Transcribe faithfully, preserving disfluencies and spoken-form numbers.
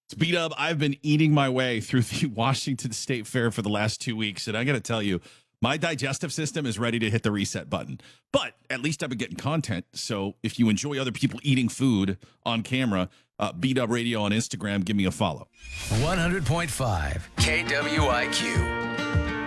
Speed up. I've been eating my way through the Washington State Fair for the last two weeks, and I got to tell you, my digestive system is ready to hit the reset button. But at least I've been getting content. So if you enjoy other people eating food on camera, uh, B-Dub Radio on Instagram, give me a follow. one hundred point five K W I Q.